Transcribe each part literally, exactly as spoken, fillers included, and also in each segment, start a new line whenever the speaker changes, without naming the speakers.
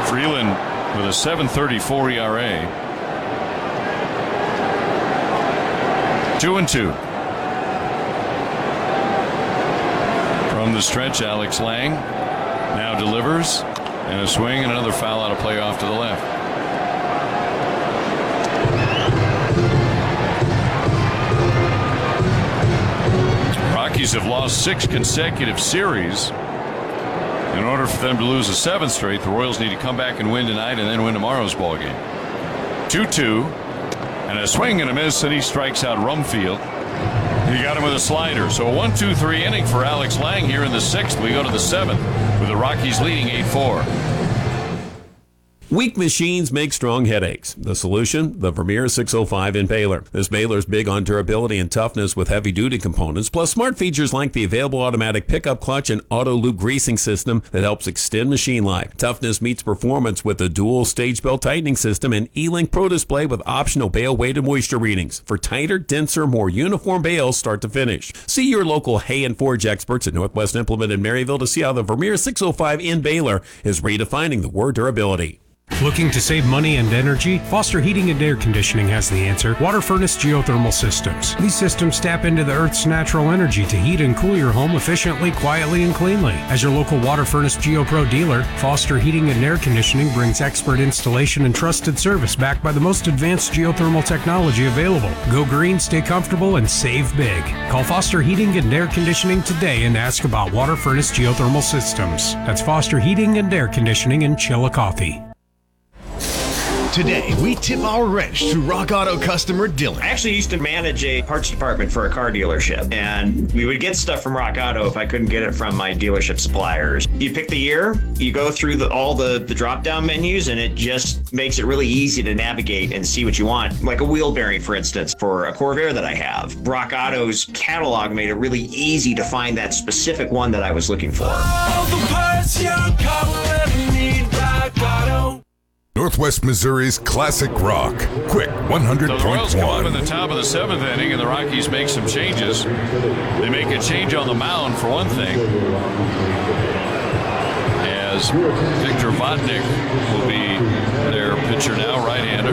Freeland with a seven thirty-four E R A. Two and two. From the stretch, Alex Lang now delivers, and a swing and another foul out of play off to the left. Rockies have lost six consecutive series. In order for them to lose a seventh straight, the Royals need to come back and win tonight and then win tomorrow's ball game. two two. And a swing and a miss, and he strikes out Rumfield. He got him with a slider. So a one two three inning for Alex Lang here in the sixth. We go to the seventh with the Rockies leading eight four.
Weak machines make strong headaches. The solution? The Vermeer six oh five Impaler. This baler's big on durability and toughness with heavy-duty components, plus smart features like the available automatic pickup clutch and auto-loop greasing system that helps extend machine life. Toughness meets performance with a dual stage belt tightening system and E-Link Pro display with optional bale weight and moisture readings for tighter, denser, more uniform bales start to finish. See your local Hay and Forge experts at Northwest Implement in Maryville to see how the Vermeer six oh five Impaler is redefining the word durability.
Looking to save money and energy? Foster Heating and Air Conditioning has the answer. Water Furnace Geothermal Systems. These systems tap into the Earth's natural energy to heat and cool your home efficiently, quietly, and cleanly. As your local Water Furnace GeoPro dealer, Foster Heating and Air Conditioning brings expert installation and trusted service backed by the most advanced geothermal technology available. Go green, stay comfortable, and save big. Call Foster Heating and Air Conditioning today and ask about Water Furnace Geothermal Systems. That's Foster Heating and Air Conditioning in Chillicothe.
Today, we tip our wrench to Rock Auto customer Dylan.
I actually used to manage a parts department for a car dealership, and we would get stuff from Rock Auto if I couldn't get it from my dealership suppliers. You pick the year, you go through the, all the, the drop-down menus, and it just makes it really easy to navigate and see what you want. Like a wheel bearing, for instance, for a Corvair that I have. Rock Auto's catalog made it really easy to find that specific one that I was looking for. All the parts your car will ever need, Rock Auto.
Northwest Missouri's classic rock. Quick one hundred point one.
The Royals come up in the top of the seventh inning, and the Rockies make some changes. They make a change on the mound, for one thing, as Victor Vodnik will be their pitcher now, right-hander.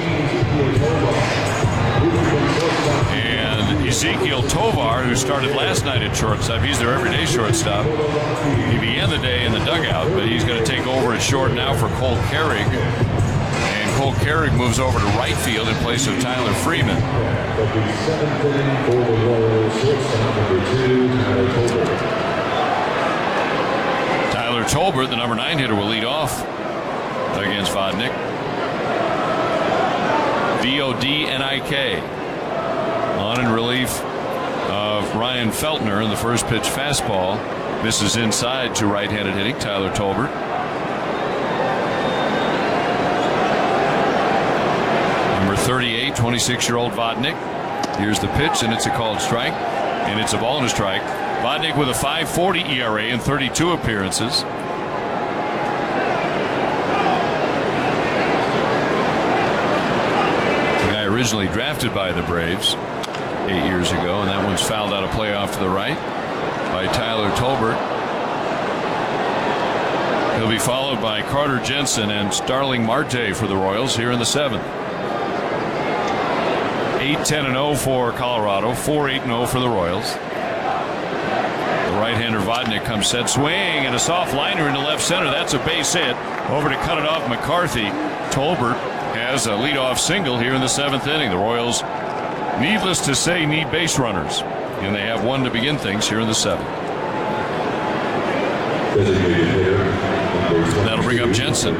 And Ezekiel Tovar, who started last night at shortstop, he's their everyday shortstop. He began the day in the dugout, but he's going to take over at short now for Cole Carrig. And Cole Carrig moves over to right field in place of Tyler Freeman. Tyler Tolbert, the number nine hitter, will lead off against Vodnik. V O D N I K. On in relief of Ryan Feltner, in the first pitch fastball misses inside to right-handed hitting Tyler Tolbert. Number thirty-eight, twenty-six-year-old Vodnik. Here's the pitch, and it's a called strike, and it's a ball and a strike. Vodnik with a five forty E R A in thirty-two appearances. The guy originally drafted by the Braves eight years ago, and that one's fouled out of play off to the right by Tyler Tolbert. He'll be followed by Carter Jensen and Starling Marte for the Royals here in the seventh. eight ten and oh for Colorado, four eight and oh for the Royals. The right-hander Vodnik comes set, swing, and a soft liner into left center. That's a base hit. Over to cut it off McCarthy. Tolbert has a leadoff single here in the seventh inning. The Royals, needless to say, need base runners, and they have one to begin things here in the seventh. That'll bring up Jensen.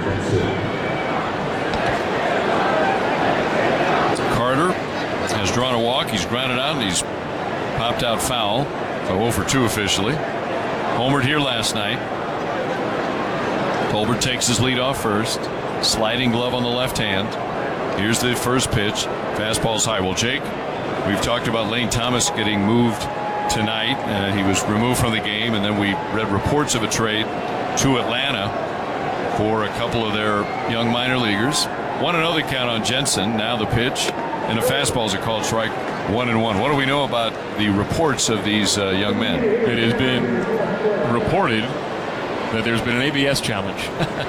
Carter has drawn a walk. He's grounded out, and he's popped out foul. So oh for two officially. Homered here last night. Tolbert takes his lead off first. Sliding glove on the left hand. Here's the first pitch. Fastball's high. Well, Jake, we've talked about Lane Thomas getting moved tonight. Uh, he was removed from the game, and then we read reports of a trade to Atlanta for a couple of their young minor leaguers. One and oh the count on Jensen. Now the pitch, and a fastball is a called strike. One and one. What do we know about the reports of these uh, young men?
It has been reported that there's been an A B S challenge.